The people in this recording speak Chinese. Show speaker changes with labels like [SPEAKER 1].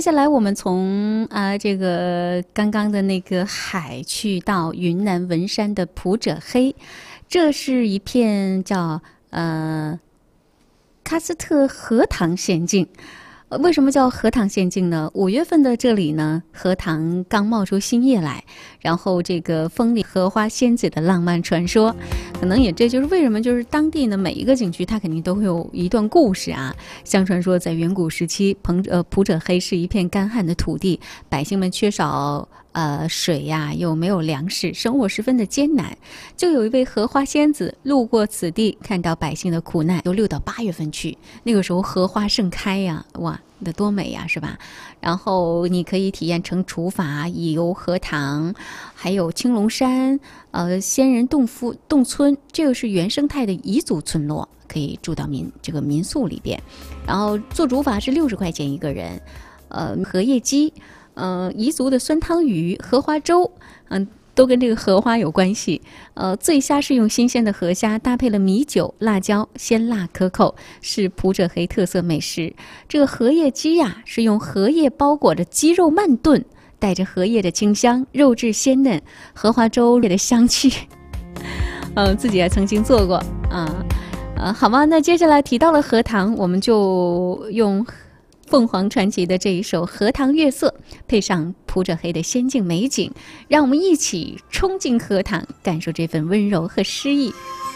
[SPEAKER 1] 下来我们从这个刚刚的那个海去到云南文山的普者黑，这是一片叫喀斯特荷塘仙境。为什么叫荷塘仙境呢？5月份的这里呢，荷塘刚冒出新叶来，然后这个风里荷花仙子的浪漫传说，可能也这就是为什么就是当地呢每一个景区它肯定都会有一段故事啊。相传说在远古时期，普者黑是一片干旱的土地，百姓们缺少水呀，又没有粮食，生活十分的艰难。就有一位荷花仙子路过此地，看到百姓的苦难，由6到8月份去，那个时候荷花盛开呀，哇，那多美呀，是吧？然后你可以体验乘竹筏游荷塘，还有青龙山，仙人洞村，这个是原生态的彝族村落，可以住到这个民宿里边。然后坐竹筏是60块钱一个人，荷叶鸡。彝族的酸汤鱼、荷花粥，都跟这个荷花有关系。醉虾是用新鲜的河虾搭配了米酒、辣椒，鲜辣可口，是普者黑特色美食。这个荷叶鸡呀，是用荷叶包裹着鸡肉慢炖，带着荷叶的清香，肉质鲜嫩，荷花粥里的香气。自己还曾经做过好吗？那接下来提到了荷塘，我们就用凤凰传奇的这一首《荷塘月色》，配上普者黑的仙境美景，让我们一起冲进荷塘，感受这份温柔和诗意。